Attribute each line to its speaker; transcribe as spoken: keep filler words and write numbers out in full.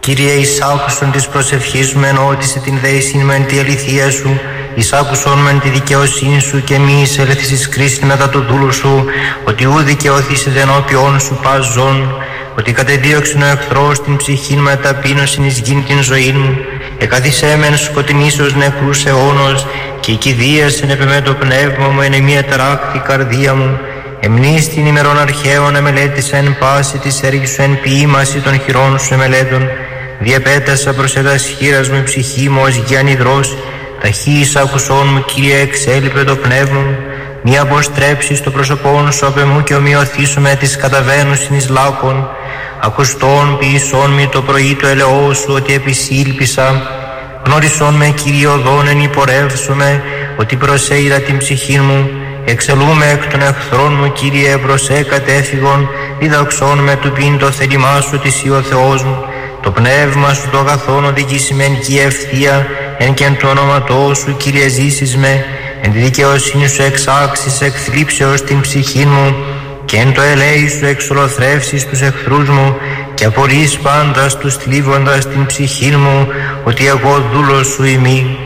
Speaker 1: Κύριε, εισάκουσον της προσευχής μου, ενώτισε την δέησιν μεν τη αληθεία σου, εισάκουσον μεν τη δικαιοσύνη σου και μη εισέλθεις εις κρίσιν μετά του δούλου σου, ότι ου δικαιωθήσετε ενώπιον σου πας ζών, ότι κατεδίωξεν ο εχθρός την ψυχήν με ταπείνωσιν εις γην την ζωήν μου, εκαθισέμεν σκοτεινήσεως νεκρούς αιώνος, και η κηδείασεν επ' εμέ το πνεύμα μου, εν εμεί αταράκτη καρδία μου. Εμνείς την ημερών αρχαίων εμελέτησα εν πάση της έργης σου, εν ποίημαση των χειρών σου εμελέτων. Διεπέτασα προς εδάς χείρας μου η ψυχή μου ως γιαν υδρός, ταχύς άκουσόν μου, Κύριε, εξέλιπε το πνεύμα μου. Μη αποστρέψεις το πρόσωπόν σου απ' εμού και ομοιωθήσω με τις καταβαίνουσιν εις λάκων. Ακουστών ποιησόν μη το πρωί το ελαιό σου, ότι επισήλπισα. Γνώρισόν με, Κύριε, οδόν εν υπορεύσομαι, ότι προσέειρα την ψυχή μου. Εξελούμε εκ των εχθρών μου, Κύριε, προς σε κατέφυγον, διδαξών με του πίν το θέλημά σου, ότι εσύ ο Θεός μου. Το πνεύμα σου το αγαθόν οδηγήσει με εν κι ευθεία, εν και εν το όνοματό σου, Κύριε, ζήσεις με, εν τη δικαιοσύνη σου εξάξεις εκ θλίψεως την ψυχή μου, και εν το ελέη σου εξολοθρεύσεις τους εχθρούς μου, και απορείς πάντας τους θλίβοντας την ψυχή μου, ότι εγώ δούλος σου ημί.